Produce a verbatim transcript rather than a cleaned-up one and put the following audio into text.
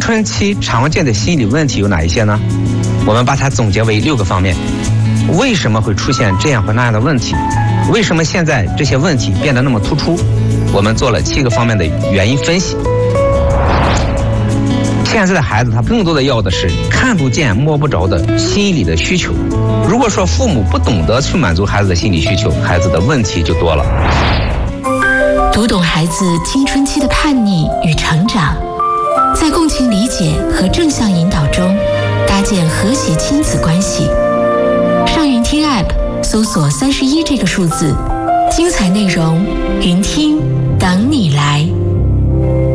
春期常见的心理问题有哪一些呢？我们把它总结为六个方面。为什么会出现这样或那样的问题？为什么现在这些问题变得那么突出？我们做了七个方面的原因分析。现在的孩子他更多的要的是看不见摸不着的心理的需求。如果说父母不懂得去满足孩子的心理需求，孩子的问题就多了。 读懂孩子青春期的叛逆与成长，在共情理解和正向引导中搭建和谐亲子关系。上云听 App 搜索三十一这个数字，精彩内容云听等你来。